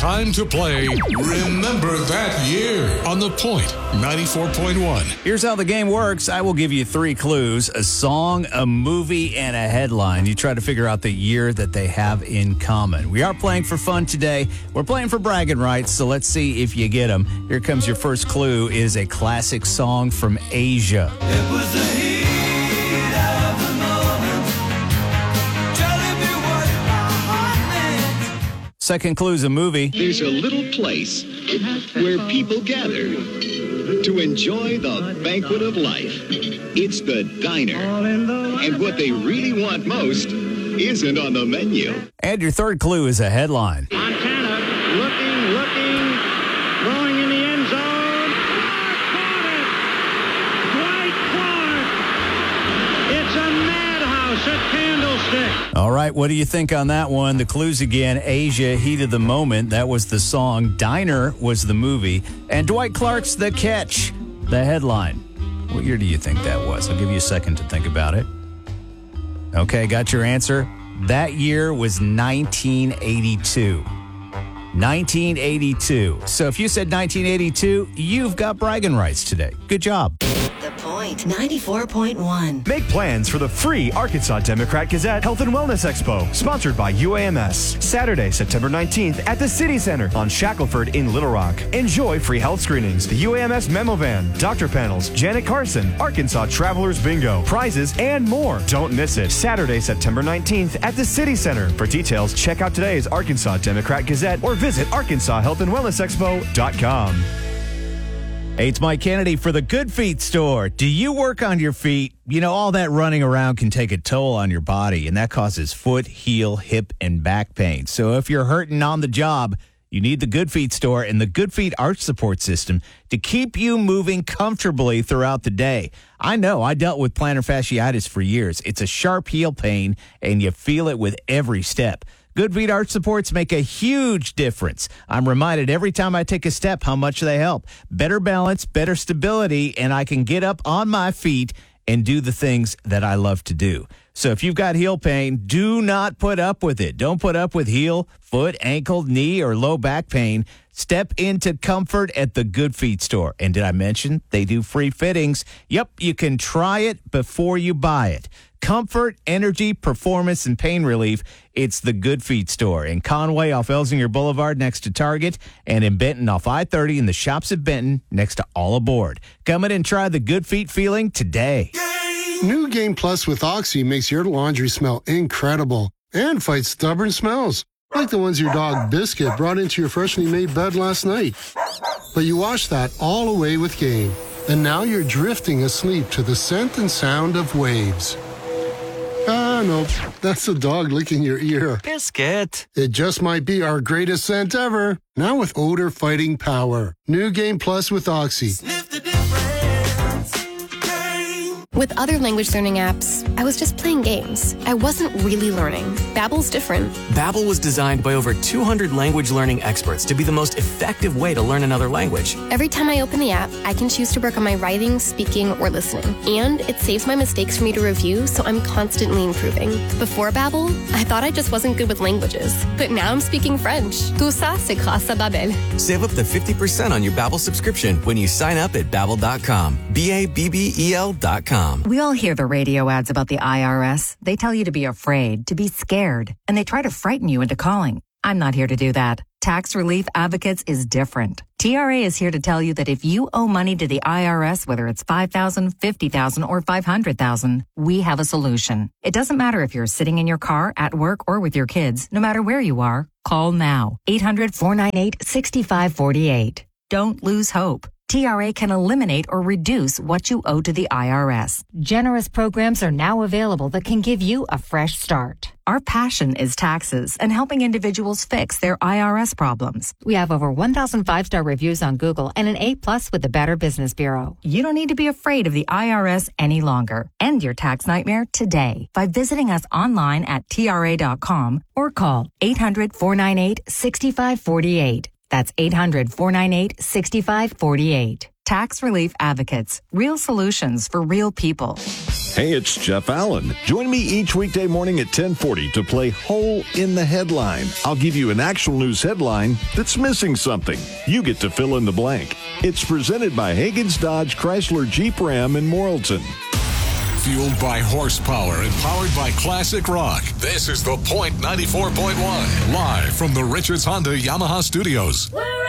time to play Remember That Year on The Point 94.1. Here's how the game works. I will give you 3 clues, a song, a movie, and a headline. You try to figure out the year that they have in common. We are playing for fun today. We're playing for bragging rights, so let's see if you get them. Here comes your first clue. It is a classic song from Asia. It was the heat of the moment. Telling me what my heart meant. Second clue is a movie. There's a little place where people gather to enjoy the banquet of life. It's the diner. And what they really want most isn't on the menu. And your third clue is a headline. Montana looking, throwing in the end zone. Clark caught it. Dwight Clark. It's a madhouse at Candlestick. All right, what do you think on that one? The clues again, Asia, Heat of the Moment. That was the song. Diner was the movie. And Dwight Clark's The Catch, the headline. What year do you think that was? I'll give you a second to think about it. Okay, got your answer? That year was 1982. 1982. So if you said 1982, you've got bragging rights today. Good job. The Point 94.1. Make plans for the free Arkansas Democrat Gazette Health and Wellness Expo, sponsored by UAMS. Saturday, September 19th at the City Center on Shackelford in Little Rock. Enjoy free health screenings, the UAMS memo van, doctor panels, Janet Carson, Arkansas Travelers Bingo, prizes, and more. Don't miss it. Saturday, September 19th at the City Center. For details, check out today's Arkansas Democrat Gazette or visit ArkansasHealthAndWellnessExpo.com. Hey, it's Mike Kennedy for the Good Feet store. Do you work on your feet? You know, all that running around can take a toll on your body, and that causes foot, heel, hip, and back pain. So if you're hurting on the job, you need the Good Feet store and the Good Feet arch support system to keep you moving comfortably throughout the day. I know, I dealt with plantar fasciitis for years. It's a sharp heel pain, and you feel it with every step. Good Feet arch supports make a huge difference. I'm reminded every time I take a step how much they help. Better balance, better stability, and I can get up on my feet and do the things that I love to do. So if you've got heel pain, do not put up with it. Don't put up with heel, foot, ankle, knee, or low back pain. Step into comfort at the Good Feet store. And did I mention they do free fittings? Yep, you can try it before you buy it. Comfort, energy, performance, and pain relief. It's the Good Feet store in Conway off Elsinger Boulevard next to Target, and in Benton off I-30 in the shops at Benton next to All Aboard. Come in and try the Good Feet feeling today. New Game Plus with Oxy makes your laundry smell incredible and fights stubborn smells, like the ones your dog Biscuit brought into your freshly made bed last night. But you wash that all away with Game, and now you're drifting asleep to the scent and sound of waves. Ah, no, that's the dog licking your ear. Biscuit. It just might be our greatest scent ever. Now with odor fighting power. New Game Plus with Oxy. Sniff the difference. Game. With other language learning apps, I was just playing games. I wasn't really learning. Babbel's different. Babbel was designed by over 200 language learning experts to be the most effective way to learn another language. Every time I open the app, I can choose to work on my writing, speaking, or listening. And it saves my mistakes for me to review, so I'm constantly improving. Before Babbel, I thought I just wasn't good with languages. But now I'm speaking French. Tout ça, c'est grâce à Babbel. Save up to 50% on your Babbel subscription when you sign up at Babbel.com. Babbel.com. We all hear the radio ads about the IRS. They tell you to be afraid, to be scared, and they try to frighten you into calling. I'm not here to do that. Tax Relief Advocates is different. TRA is here to tell you that if you owe money to the IRS, whether it's $5,000, $50,000, or $500,000, we have a solution. It doesn't matter if you're sitting in your car, at work, or with your kids. No matter where you are, call now. 800-498-6548. Don't lose hope. TRA can eliminate or reduce what you owe to the IRS. Generous programs are now available that can give you a fresh start. Our passion is taxes and helping individuals fix their IRS problems. We have over 1,000 5-star reviews on Google and an A+ with the Better Business Bureau. You don't need to be afraid of the IRS any longer. End your tax nightmare today by visiting us online at TRA.com or call 800-498-6548. That's 800-498-6548. Tax Relief Advocates. Real solutions for real people. Hey, it's Jeff Allen. Join me each weekday morning at 10:40 to play Hole in the Headline. I'll give you an actual news headline that's missing something. You get to fill in the blank. It's presented by Hagen's Dodge Chrysler Jeep Ram in Morrilton. Fueled by horsepower and powered by classic rock. This is The Point 94.1. Live from the Richards Honda Yamaha Studios. We're